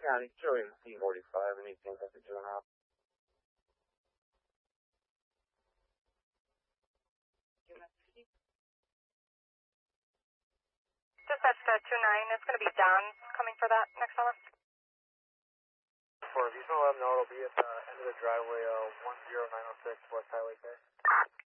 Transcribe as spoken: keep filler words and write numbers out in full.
County, showing C forty-five, anything that they're doing out. Dispatch to two nine, it's going to be Don coming for that next hour. For if you just want to let them know, it'll be at the end of the driveway, uh, one zero nine oh six West Highway K.